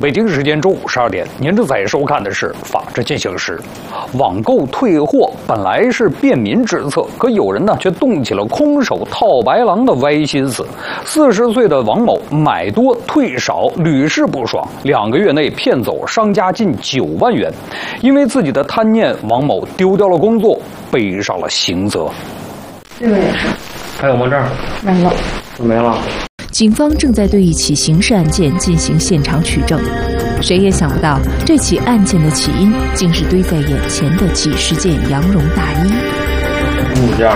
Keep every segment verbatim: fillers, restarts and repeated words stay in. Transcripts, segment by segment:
北京时间中午十二点，您正在收看的是《法治进行时》。网购退货本来是便民之策，可有人呢却动起了空手套白狼的歪心思。四十岁的王某买多退少，屡试不爽，两个月内骗走商家近九万元。因为自己的贪念，王某丢掉了工作，背上了刑责。 这个也是。 还有吗？这儿没了， 都没了。 警方正在对一起刑事案件进行现场取证，谁也想不到这起案件的起因竟是堆在眼前的几十件羊绒大衣。 五件，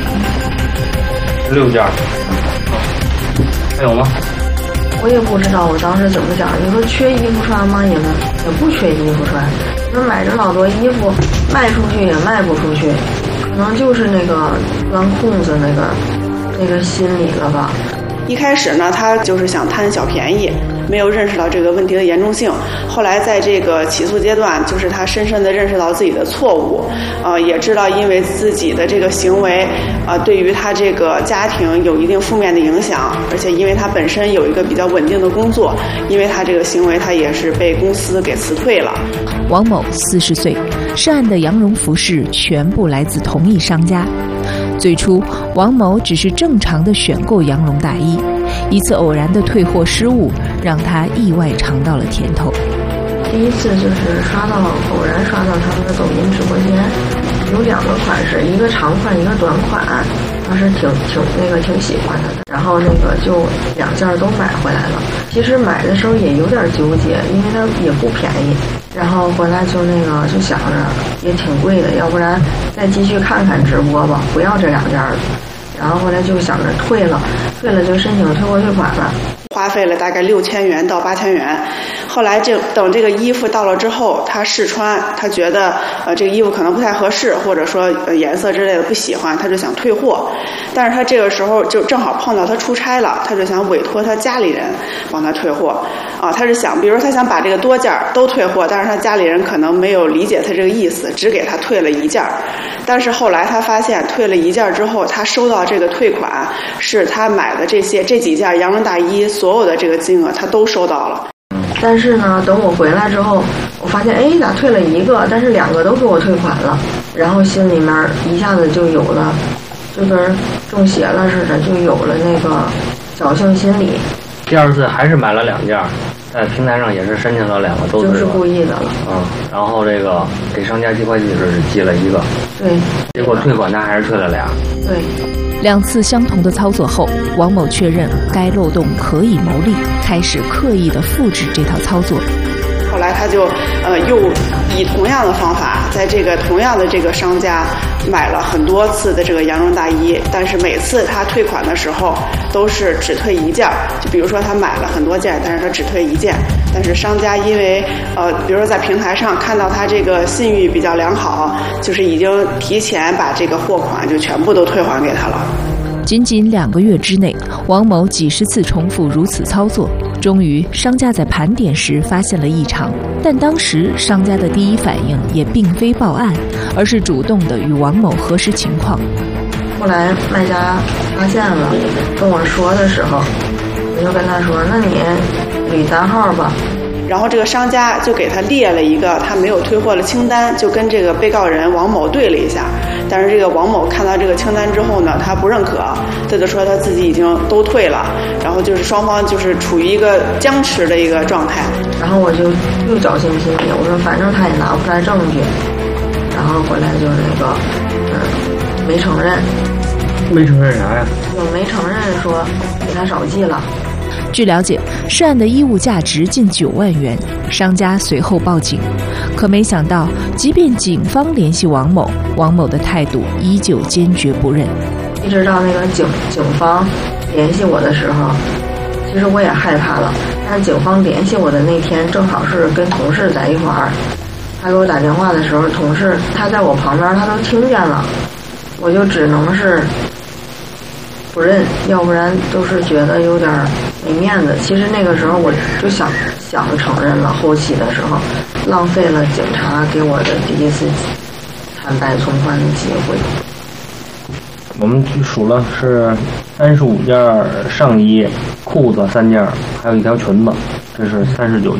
六件，还有吗？ 我也不知道我当时怎么想。你说缺衣服穿吗？也也不缺衣服穿。那买着老多衣服，卖出去也卖不出去，可能就是那个钻空子那个那个心理了吧。 一开始呢，他就是想贪小便宜，没有认识到这个问题的严重性。后来在这个起诉阶段，就是他深深地认识到自己的错误，呃，也知道因为自己的这个行为，呃，对于他这个家庭有一定负面的影响，而且因为他本身有一个比较稳定的工作，因为他这个行为，他也是被公司给辞退了。 王某四十岁，涉案的羊绒服饰全部来自同一商家。最初，王某只是正常的选购羊绒大衣，一次偶然的退货失误，让他意外尝到了甜头。 第一次就是刷到偶然刷到他们的抖音直播间，有两个款式，一个长款，一个短款，当时挺挺那个挺喜欢的，然后那个就两件都买回来了。其实买的时候也有点纠结，因为它也不便宜。然后回来就那个就想着也挺贵的，要不然再继续看看直播吧，不要这两件了。然后后来就想着退了，退了就申请退货退款了， 花费了大概六千元到八千元。后来这等这个衣服到了之后，他试穿，他觉得呃这个衣服可能不太合适，或者说呃颜色之类的不喜欢，他就想退货。但是他这个时候就正好碰到他出差了，他就想委托他家里人帮他退货啊。他是想，比如他想把这个多件都退货，但是他家里人可能没有理解他这个意思，只给他退了一件。但是后来他发现退了一件之后，他收到这个退款是他买的这些这几件羊绒大衣所有的这个金额他都收到了。 但是呢，等我回来之后，我发现哎，咋退了一个，但是两个都给我退款了，然后心里面一下子就有了，就跟中邪了似的，就有了那个侥幸心理。 第二次还是买了两件，在平台上也是申请了两个都退了， 就是故意的了。 嗯，然后这个给商家寄快递是寄了一个， 对， 结果退款他还是退了俩。 对。 两次相同的操作后，王某确认该漏洞可以牟利，开始刻意的复制这套操作。 后来他就呃又以同样的方法，在这个同样的这个商家买了很多次的这个羊绒大衣，但是每次他退款的时候都是只退一件。就比如说他买了很多件，但是他只退一件，但是商家因为呃比如说在平台上看到他这个信誉比较良好，就是已经提前把这个货款就全部都退还给他了。 仅仅两个月之内，王某几十次重复如此操作，终于商家在盘点时发现了异常，但当时商家的第一反应也并非报案，而是主动的与王某核实情况。 后来卖家发现了，跟我说的时候，我就跟他说，那你捋单号吧。 然后这个商家就给他列了一个他没有退货的清单，就跟这个被告人王某对了一下。但是这个王某看到这个清单之后呢，他不认可，他就说他自己已经都退了，然后就是双方就是处于一个僵持的一个状态。 然后我就又侥幸心理，我说反正他也拿不出来证据，然后回来就那个嗯没承认。 没承认啥呀？ 我没承认说给他少寄了。 据了解，涉案的衣物价值近九万元，商家随后报警，可没想到，即便警方联系王某，王某的态度依旧坚决不认。 一直到那个警警方联系我的时候，其实我也害怕了。但是警方联系我的那天，正好是跟同事在一块儿，他给我打电话的时候，同事他在我旁边，他都听见了，我就只能是不认，要不然都是觉得有点没面子。其实那个时候我就想想承认了，后期的时候浪费了警察给我的第一次坦白从宽的机会。 我们数了是三十五件上衣，裤子三件，还有一条裙子，这是三十九件。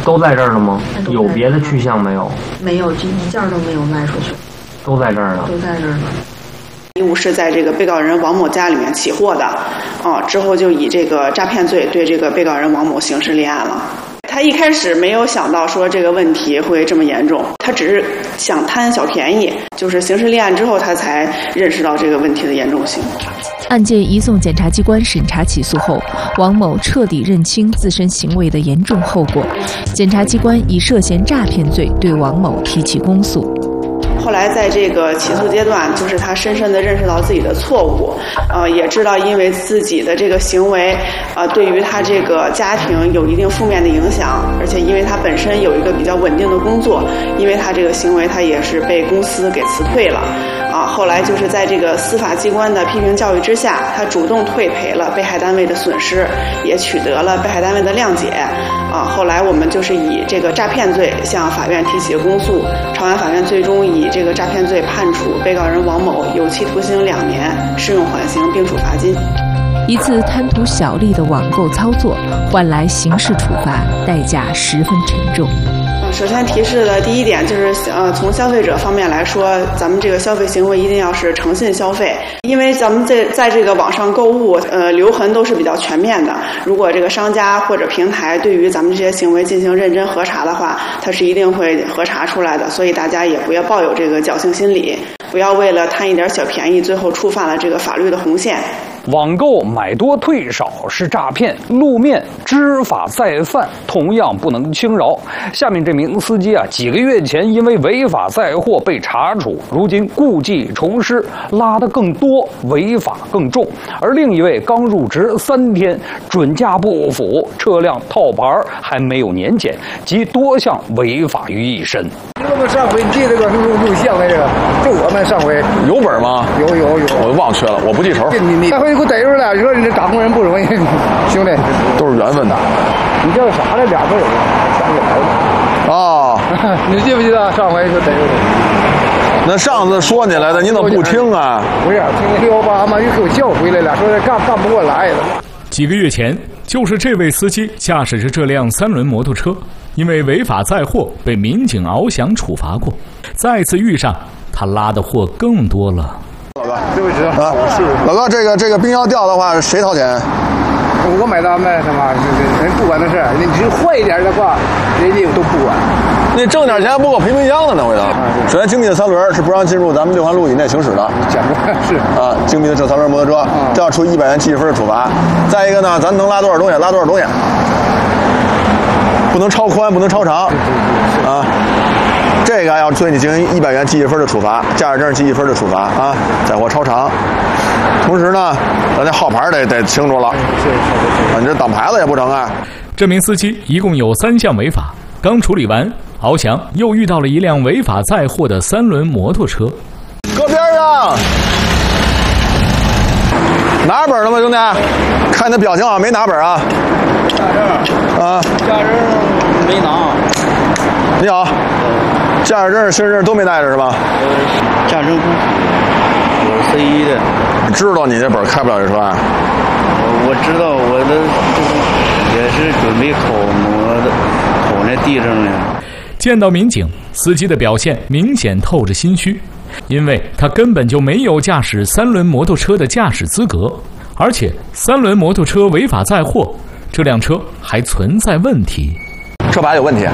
都在这儿了吗？有别的去向没有？ 没有，就一件都没有卖出去。 都在这儿呢。 都在这儿呢。 衣物是在这个被告人王某家里面起获的，啊，之后就以这个诈骗罪对这个被告人王某刑事立案了。他一开始没有想到说这个问题会这么严重，他只是想贪小便宜，就是刑事立案之后他才认识到这个问题的严重性。 案件移送检察机关审查起诉后，王某彻底认清自身行为的严重后果，检察机关以涉嫌诈骗罪对王某提起公诉。 后来在这个起诉阶段，就是他深深地认识到自己的错误，呃，也知道因为自己的这个行为，呃，对于他这个家庭有一定负面的影响，而且因为他本身有一个比较稳定的工作，因为他这个行为，他也是被公司给辞退了，啊，后来就是在这个司法机关的批评教育之下，他主动退赔了被害单位的损失，也取得了被害单位的谅解，啊，后来我们就是以这个诈骗罪向法院提起公诉，朝阳法院最终以这个诈骗罪判处被告人王某有期徒刑两年，适用缓刑，并处罚金。 一次贪图小利的网购操作，换来刑事处罚，代价十分沉重。 首先提示的第一点就是，呃，从消费者方面来说，咱们这个消费行为一定要是诚信消费，因为咱们在在这个网上购物，呃，留痕都是比较全面的。如果这个商家或者平台对于咱们这些行为进行认真核查的话，它是一定会核查出来的。所以大家也不要抱有这个侥幸心理，不要为了贪一点小便宜，最后触犯了这个法律的红线。 网购买多退少是诈骗，路面知法再犯，同样不能轻饶。下面这名司机啊，几个月前因为违法载货被查处，如今故技重施，拉得更多，违法更重。而另一位刚入职三天，准驾不符，车辆套牌还没有年检，集多项违法于一身。 我们上回记这个录录像的这个，就我们上回有本吗？ 有有有， 我忘去了，我不记仇。 你你上回给我逮住了，你说你这打工人不容易，兄弟， 都是缘分的。 你叫啥来？俩字儿，三个来的。 哦， 你记不记得上回就逮住了？ 那上次说你来的，你怎么不听啊？ 不是，听六八嘛又给我叫回来了，说这干干不过来了。 几个月前，就是这位司机驾驶着这辆三轮摩托车，因为违法载货被民警翱翔处罚过。再次遇上，他拉的货更多了。 老哥，这位知道啊？是老哥，这个这个冰要掉的话，谁掏钱？ 我买单呗，他妈，人不管的事儿，你只坏一点的话，人家都不管。 你挣点钱不够赔冰箱的呢，回头。首先，精密的三轮是不让进入咱们六环路以内行驶的。 讲过是啊，精密的这三轮摩托车，这要处一百元记忆分的处罚。再一个呢，咱能拉多少东西拉多少东西，不能超宽，不能超长啊。这个要对你进行一百元记忆分的处罚，驾驶证记忆分的处罚啊，载货超长。同时呢，咱这号牌得得清楚了，啊，你这挡牌子也不成啊。 这名司机一共有三项违法，刚处理完，翱翔又遇到了一辆违法载货的三轮摩托车。 搁边上，拿本了吗，兄弟？看你的表情好像没拿本啊。 驾证啊， 驾证没拿。 你好，驾驶证、身份证都没带着是吧？ 呃，驾证不符，我是 C 一的。 知道你这本开不了这车啊？ 我我知道，我的也是准备考摩的，考那地证呢。 见到民警，司机的表现明显透着心虚，因为他根本就没有驾驶三轮摩托车的驾驶资格，而且三轮摩托车违法载货，这辆车还存在问题。 车牌有问题。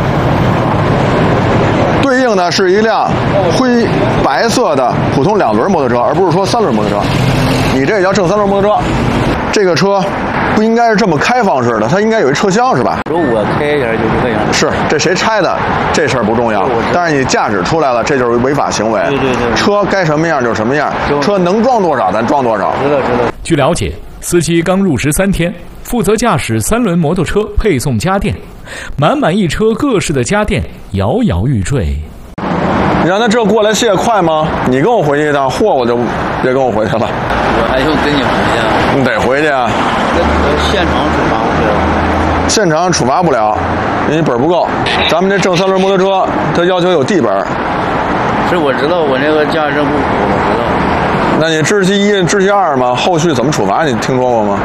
对应的是一辆灰白色的普通两轮摩托车，而不是说三轮摩托车。你这也叫正三轮摩托车，这个车不应该是这么开放式的，它应该有一车厢是吧？ 说我开一下就是这样。 是，这谁拆的这事儿不重要，但是你驾驶出来了，这就是违法行为。 对对对。车该什么样就什么样，车能装多少咱装多少。 知道知道。 据了解，司机刚入职三天，负责驾驶三轮摩托车配送家电，满满一车各式的家电摇摇欲坠。 你让他这过来卸快吗？你跟我回去一趟，货我就别跟我回去了。 我还用跟你回去啊？ 你得回去啊。 现场处罚不了。 现场处罚不了，因为本不够。咱们这正三轮摩托车，它要求有地本。 是我知道，我那个驾驶证不符，我知道。 那你知其一、知其二吗？后续怎么处罚？你听说过吗？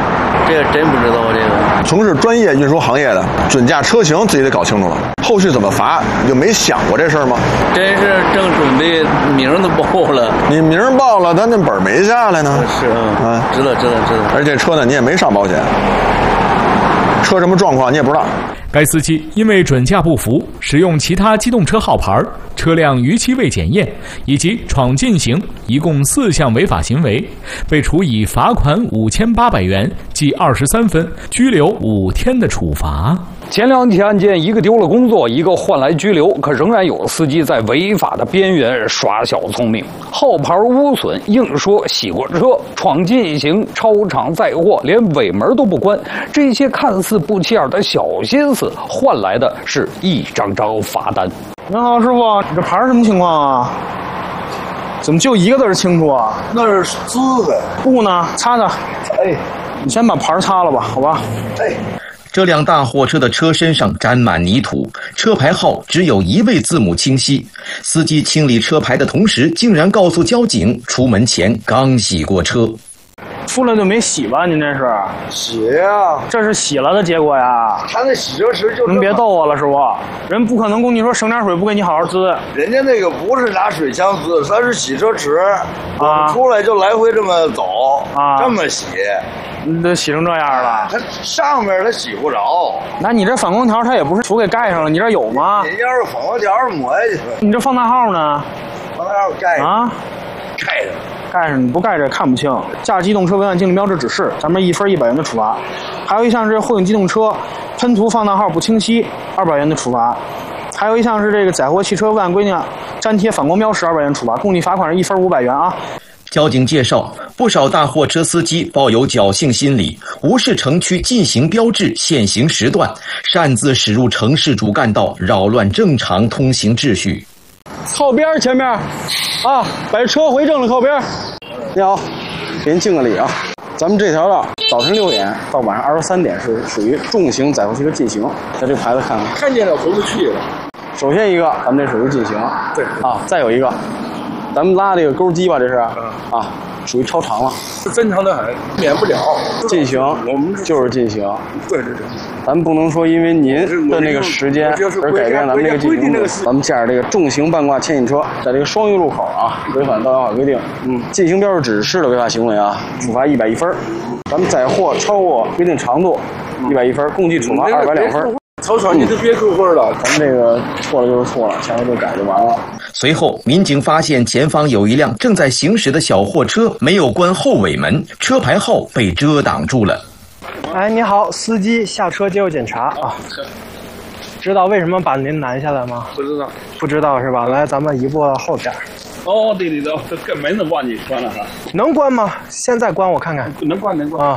这个真不知道这个。 从事专业运输行业的，准驾车型自己得搞清楚了。后续怎么罚，你就没想过这事儿吗？ 真是正准备名都报了， 你名报了，但那本没下来呢。 是啊，啊，知道知道知道。 而且车呢，你也没上保险，车什么状况你也不知道。 该司机因为准驾不服、使用其他机动车号牌、车辆逾期未检验以及闯禁行，一共四项违法行为，被处以罚款五千八百元、记二十三分、拘留五天的处罚。 前两起案件，一个丢了工作，一个换来拘留，可仍然有司机在违法的边缘耍小聪明，号牌污损，硬说洗过车，闯禁行，超场载货，连尾门都不关。这些看似不起眼的小心思，换来的是一张张罚单。 您好，师傅，你这牌什么情况啊？怎么就一个字清楚啊？ 那是字的。 布呢？擦擦。 哎， 你先把牌擦了吧，好吧？ 哎。 这辆大货车的车身上沾满泥土，车牌号只有一位字母清晰。司机清理车牌的同时，竟然告诉交警，出门前刚洗过车。 出来就没洗吧？您这是洗呀？ 这是洗了的结果呀。 他那洗车时就…… 您别逗我了，师傅，人不可能跟你说省点水不给你好好滋。 人家那个不是拿水枪滋，他是洗车池啊， 出来就来回这么走啊， 这么洗。 你都洗成这样了， 它上面它洗不着。 那你这反光条它也不是涂给盖上了，你这有吗？ 你要是反光条抹下去。 你这放大号呢？ 放大号盖上啊， 盖上， 盖上你不盖着看不清。驾驶机动车违反禁令标志指示，咱们一分一百元的处罚。还有一项是货运机动车喷涂放大号不清晰，二百元的处罚。还有一项是这个载货汽车未按规定粘贴反光标识，二百元处罚，共计罚款是一分五百元啊。 交警介绍，不少大货车司机抱有侥幸心理，无视城区禁行标志、限行时段，擅自驶入城市主干道，扰乱正常通行秩序。 靠边前面，啊，把车回正了，靠边。 你好，给您敬个礼啊。咱们这条道早晨六点到晚上二十三点是属于重型载货汽车禁行，在这个牌子看看， 看见了回不去了。 首先一个，咱们这属于禁行，对啊，再有一个。咱们拉这个钩机吧，这是啊，属于超长了， 是正常的很，免不了禁行，我们就是禁行。 对对对， 咱们不能说因为您的那个时间而改变咱们这个禁行度。咱们驾驶这个重型半挂牵引车，在这个双鱼路口啊，违反道交法规定，嗯，禁行标志指示的违法行为啊，处罚一百一分。咱们载货超过规定长度，一百一分，共计处罚二百两分。 超长你就别扣分了， 咱们这个错了就是错了，下回就改就完了。 随后，民警发现前方有一辆正在行驶的小货车没有关后尾门，车牌号被遮挡住了。 哎，你好，司机，下车接受检查啊。知道为什么把您拦下来吗？ 不知道， 不知道是吧？来，咱们移步到后边。 哦，对对对，这根门子忘记关了哈。 能关吗？现在关我看看。 能关能关啊。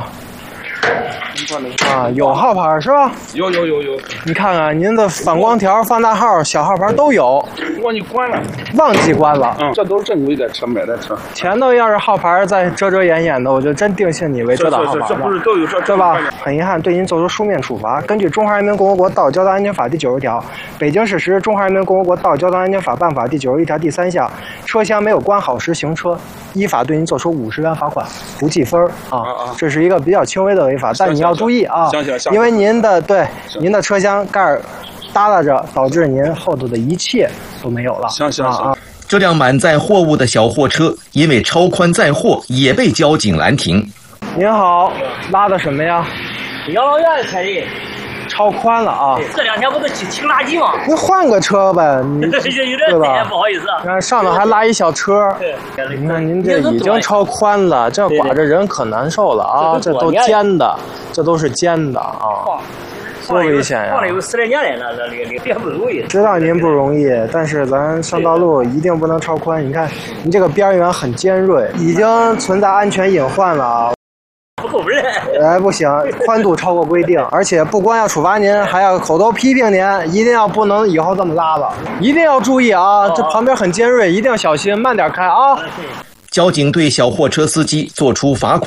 啊，有号牌是吧？ 有有有有。 你看看您的反光条、放大号、小号牌都有。 忘记关了， 忘记关了。 嗯，这都是正规的车买的车。 前头要是号牌再遮遮掩掩的，我就真定性你为遮挡号牌了。 这不是都有这对吧？很遗憾，对您作出书面处罚。根据《中华人民共和国道路交通安全法》第九十条，北京市实施《中华人民共和国道路交通安全法办法》第九十一条第三项，车厢没有关好时行车，依法对您作出五十元罚款，不记分啊。这是一个比较轻微的违法，但你要注意啊，因为您的对您的车厢盖耷拉着，导致您后头的一切都没有了。 行行行。 这辆满载货物的小货车因为超宽载货，也被交警拦停。 您好，拉的什么呀？ 养老院开的。 超宽了啊！ 这两天不都清垃圾吗？ 你换个车呗，你有点对吧？ 不好意思啊。 你看上头还拉一小车，你看您这已经超宽了，这刮着人可难受了啊！这都尖的，这都是尖的啊，多危险呀！ 放了有十来年了，那这里别不容易。 知道您不容易，但是咱上道路一定不能超宽。你看，您这个边缘很尖锐，已经存在安全隐患了啊！ 不够分哎，不行，宽度超过规定，而且不光要处罚您，还要口头批评您，一定要不能以后这么拉了，一定要注意啊！这旁边很尖锐，一定要小心，慢点开啊！ 交警对小货车司机作出罚款。